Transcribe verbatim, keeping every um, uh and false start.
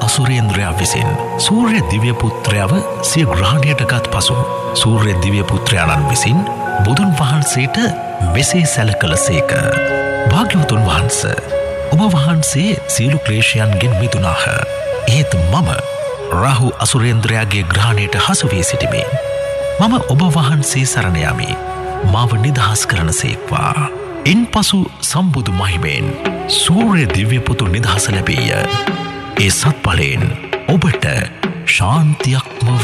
අසුරේන්ද්‍රයා විසින් සූර්ය දිව්‍ය පුත්‍රයව සිය ග්‍රහණයට ගත් පසු සූර්ය දිව්‍ය පුත්‍රයාණන් විසින් බුදුන් වහන්සේට මෙසේ සැලකළ සේක. භාග්‍යවතුන් වහන්ස, ඔබ වහන්සේ සියලු ක්ලේශයන්ගෙන් මිදුනාහ. ඒත් මම රාහු අසුරේන්ද්‍රයාගේ ග්‍රහණයට හසුවී සිටිමි. මම ඔබ වහන්සේ සරණ යමි. මාව නිදහස් කරන සේක්වා. ඉන් පසු සම්බුදු මහිමයෙන් සූර්ය දිව්‍ය පුතු නිදහස ලැබීය. ඒ සත්ඵලයෙන් ඔබට ශාන්තියක්ම